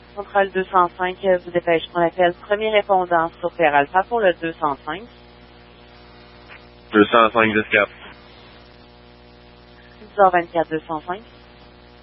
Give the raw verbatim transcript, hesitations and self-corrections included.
Contrôle deux cent cinq, vous dépêche qu'on appelle premier répondant sur Pierre Alpha pour le deux cent cinq. deux cent cinq dix-quatre. dix heures vingt-quatre, deux cent cinq.